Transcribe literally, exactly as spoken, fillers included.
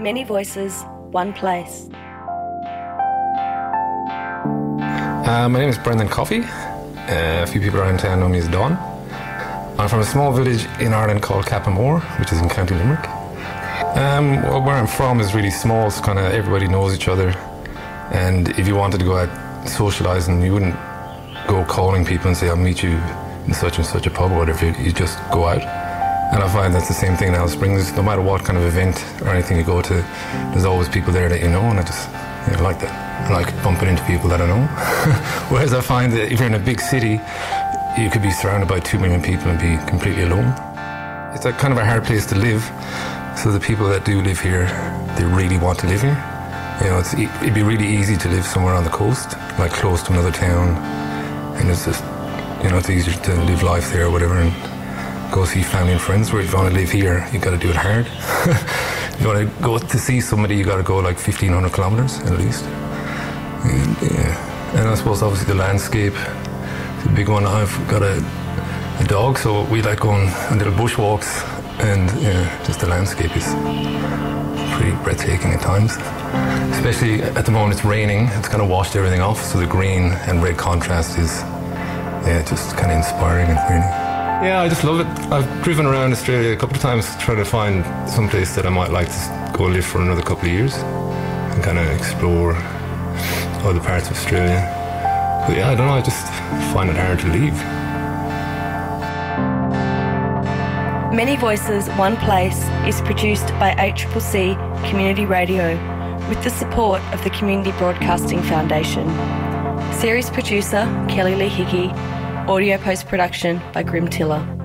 Many voices, one place. Uh, my name is Brendan Coffey. Uh, a few people around town know me as Don. I'm from a small village in Ireland called Cappamore, which is in County Limerick. Um, well, where I'm from is really small, so kind of everybody knows each other. And if you wanted to go out socialising, you wouldn't go calling people and say, I'll meet you in such and such a pub or whatever. You just go out. And I find that's the same thing in Alice Springs. No matter what kind of event or anything you go to, there's always people there that you know, and I just you know, like that. I like bumping into people that I know. Whereas I find that if you're in a big city, you could be surrounded by two million people and be completely alone. It's a kind of a hard place to live. So the people that do live here, they really want to live here. You know, it's, it'd be really easy to live somewhere on the coast, like close to another town, and it's just, you know, it's easier to live life there or whatever and go see family and friends. Where if you want to live here, you got to do it hard. If you want to go to see somebody, you got to go like fifteen hundred kilometres at least. And, yeah. and I suppose obviously the landscape is a big one. I've got a, a dog, so we like going on little bushwalks, and yeah, just the landscape is pretty breathtaking at times. Especially at the moment it's raining, it's kind of washed everything off, so the green and red contrast is yeah, just kind of inspiring and really. Yeah, I just love it. I've driven around Australia a couple of times trying to find some place that I might like to go live for another couple of years and kind of explore other parts of Australia. But yeah, I don't know, I just find it hard to leave. Many Voices, One Place is produced by A C C C Community Radio with the support of the Community Broadcasting Foundation. Series producer Kelly Lee Hickey. Audio post-production by Grim Tiller.